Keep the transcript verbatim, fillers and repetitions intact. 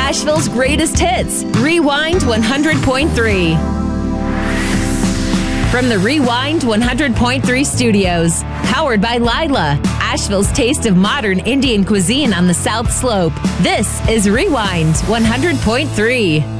Asheville's greatest hits, Rewind one hundred point three. From the Rewind one hundred point three studios, powered by Lila, Asheville's taste of modern Indian cuisine on the South Slope. This is Rewind one hundred point three.